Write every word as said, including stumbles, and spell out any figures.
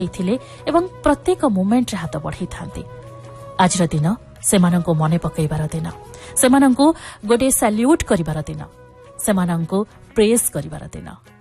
एवं प्रत्येक मोमेंट रे हाथ बढ़ाई थांती। आजर दिन सेमानंको मने पकईबार दिन, सेमानंको गोटे सैल्यूट करिबार दिन, सेमानंको प्रेज करिबार दिन।